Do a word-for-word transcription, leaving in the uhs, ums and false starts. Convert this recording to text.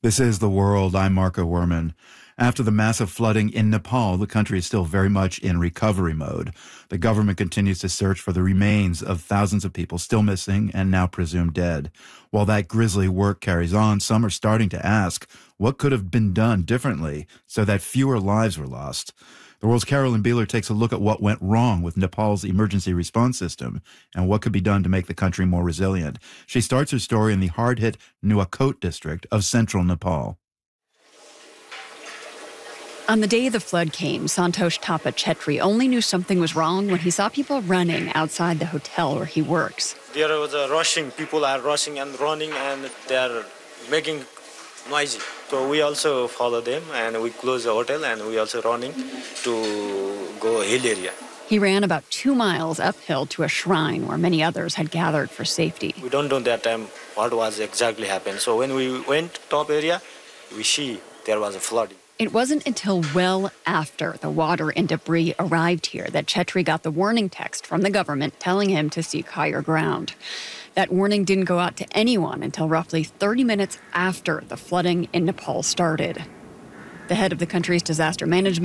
This is The World. I'm Marco Werman. After the massive flooding in Nepal, the country is still very much in recovery mode. The government continues to search for the remains of thousands of people still missing and now presumed dead. While that grisly work carries on, some are starting to ask what could have been done differently so that fewer lives were lost. The World's Carolyn Beeler takes a look at what went wrong with Nepal's emergency response system and what could be done to make the country more resilient. She starts her story in the hard-hit Nuwakot district of central Nepal. On the day the flood came, Santosh Thapa Chetri only knew something was wrong when he saw people running outside the hotel where he works. There was a rushing. People are rushing and running, and they are making noisy. So we also follow them, and we close the hotel, and we also running to go hill area. He ran about two miles uphill to a shrine where many others had gathered for safety. We don't know that time what was exactly happened. So when we went top area, we see there was a flooding. It wasn't until well after the water and debris arrived here that Chetri got the warning text from the government telling him to seek higher ground. That warning didn't go out to anyone until roughly thirty minutes after the flooding in Nepal started. The head of the country's disaster management